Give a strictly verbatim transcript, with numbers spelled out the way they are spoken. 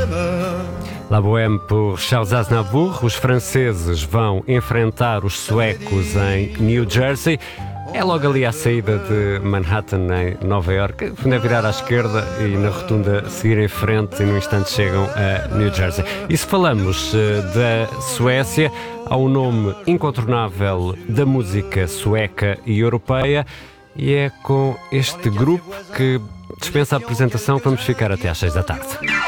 La Bohème por Charles Aznavour. Os franceses vão enfrentar os suecos em New Jersey. É logo ali à saída de Manhattan, em Nova Iorque. Podem virar à esquerda e na rotunda seguir em frente e no instante chegam a New Jersey. E se falamos uh, da Suécia, há um nome incontornável da música sueca e europeia, e é com este grupo que dispensa a apresentação que vamos ficar até às seis da tarde.